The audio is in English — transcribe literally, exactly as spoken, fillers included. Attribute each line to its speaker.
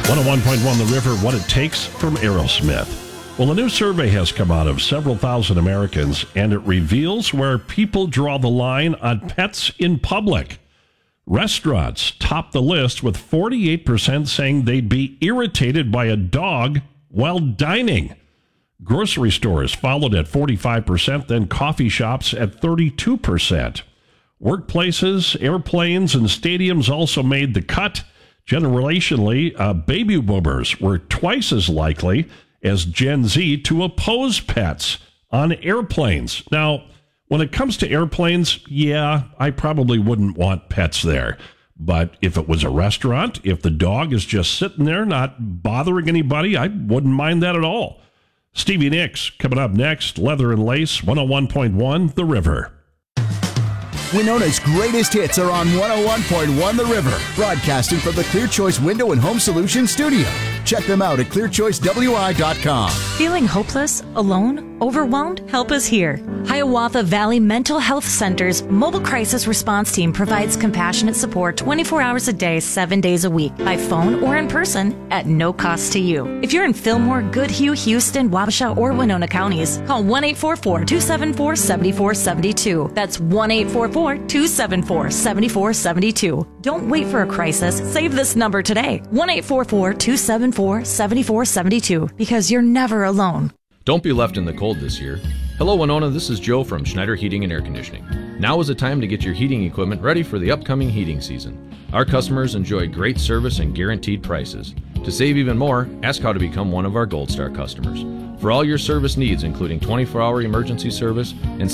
Speaker 1: one oh one point one The River, What It Takes from Aerosmith. Well, a new survey has come out of several thousand Americans, and it reveals where people draw the line on pets in public. Restaurants top the list with forty-eight percent saying they'd be irritated by a dog while dining. Grocery stores followed at forty-five percent, then coffee shops at thirty-two percent. Workplaces, airplanes, and stadiums also made the cut. Generationally, uh, baby boomers were twice as likely as Gen Z to oppose pets on airplanes. Now, when it comes to airplanes, yeah, I probably wouldn't want pets there. But if it was a restaurant, if the dog is just sitting there not bothering anybody, I wouldn't mind that at all. Stevie Nicks coming up next. Leather and Lace, one oh one point one The River.
Speaker 2: Winona's greatest hits are on one oh one point one The River, broadcasting from the Clear Choice Window and Home Solutions studio. Check them out at clear choice w i dot com.
Speaker 3: Feeling hopeless, alone, overwhelmed? Help is here. Hiawatha Valley Mental Health Center's mobile crisis response team provides compassionate support twenty-four hours a day, seven days a week, by phone or in person at no cost to you. If you're in Fillmore, Goodhue, Houston, Wabasha, or Winona counties, call one eight four four, two seven four, seven four seven two. That's one eight four four, two seven four, seven four seven two. Don't wait for a crisis. Save this number today. one eight four four, two seven four, seven four seven two, because you're never alone.
Speaker 4: Don't be left in the cold this year. Hello, Winona. This is Joe from Schneider Heating and Air Conditioning. Now is the time to get your heating equipment ready for the upcoming heating season. Our customers enjoy great service and guaranteed prices. To save even more, ask how to become one of our Gold Star customers. For all your service needs, including twenty-four hour emergency service and